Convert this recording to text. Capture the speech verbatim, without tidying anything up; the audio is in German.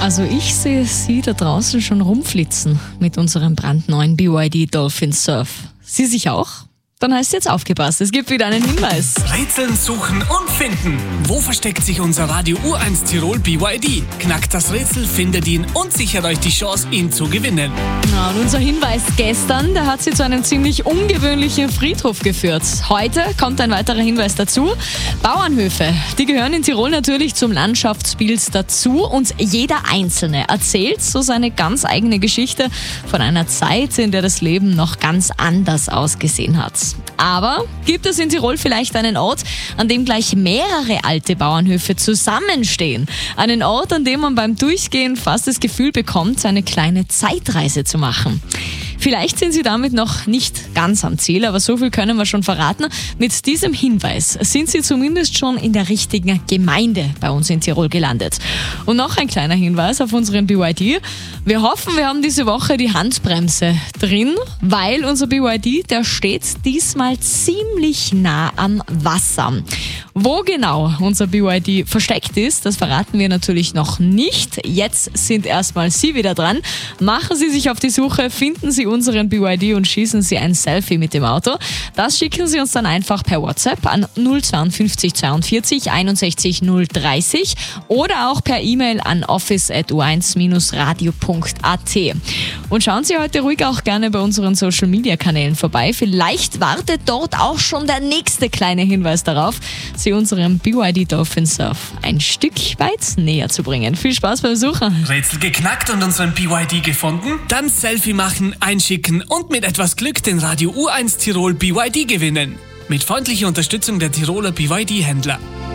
Also ich sehe Sie da draußen schon rumflitzen mit unserem brandneuen B Y D Dolphin Surf. Sie sich auch? Dann heißt jetzt aufgepasst, es gibt wieder einen Hinweis. Rätseln, suchen und finden. Wo versteckt sich unser Radio U eins Tirol B Y D? Knackt das Rätsel, findet ihn und sichert euch die Chance, ihn zu gewinnen. Ja, und unser Hinweis gestern, der hat Sie zu einem ziemlich ungewöhnlichen Friedhof geführt. Heute kommt ein weiterer Hinweis dazu. Bauernhöfe, die gehören in Tirol natürlich zum Landschaftsbild dazu und jeder Einzelne erzählt so seine ganz eigene Geschichte von einer Zeit, in der das Leben noch ganz anders ausgesehen hat. Aber gibt es in Tirol vielleicht einen Ort, an dem gleich mehrere alte Bauernhöfe zusammenstehen? Einen Ort, an dem man beim Durchgehen fast das Gefühl bekommt, eine kleine Zeitreise zu machen. Vielleicht sind Sie damit noch nicht ganz am Ziel, aber so viel können wir schon verraten. Mit diesem Hinweis sind Sie zumindest schon in der richtigen Gemeinde bei uns in Tirol gelandet. Und noch ein kleiner Hinweis auf unseren B Y D. Wir hoffen, wir haben diese Woche die Handbremse drin, weil unser B Y D, der steht diesmal ziemlich nah am Wasser. Wo genau unser B Y D versteckt ist, das verraten wir natürlich noch nicht. Jetzt sind erstmal Sie wieder dran. Machen Sie sich auf die Suche, finden Sie unseren B Y D und schießen Sie ein Selfie mit dem Auto. Das schicken Sie uns dann einfach per WhatsApp an null fünf zwei zweiundvierzig einundsechzig null dreißig oder auch per E-Mail an office at u eins radio punkt a t. Und schauen Sie heute ruhig auch gerne bei unseren Social Media Kanälen vorbei. Vielleicht wartet dort auch schon der nächste kleine Hinweis darauf, Sie unserem B Y D Dolphin Surf ein Stück weit näher zu bringen. Viel Spaß beim Suchen. Rätsel geknackt und unseren B Y D gefunden? Dann Selfie machen, einschicken und mit etwas Glück den Radio U eins Tirol B Y D gewinnen. Mit freundlicher Unterstützung der Tiroler B Y D-Händler.